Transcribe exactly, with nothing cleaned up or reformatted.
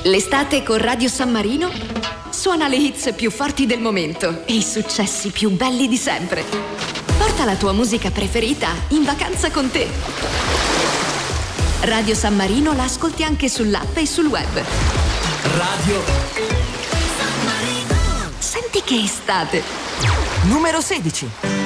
L'estate con Radio San Marino suona le hits più forti del momento e i successi più belli di sempre. Porta la tua musica preferita in vacanza con te. Radio San Marino la ascolti anche sull'app e sul web. Radio San Marino. Senti che estate. Numero sedici.